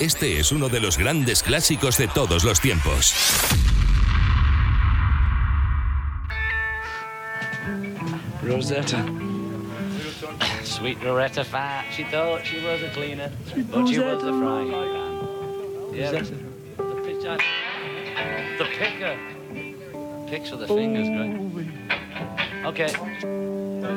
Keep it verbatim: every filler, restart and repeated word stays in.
Este es uno de los grandes clásicos de todos los tiempos. Rosetta. Sweet Rosetta fat. She thought she was a cleaner, but she was the frying pan. Yeah, the pitcher. The picker. Picks with the fingers, great. Okay.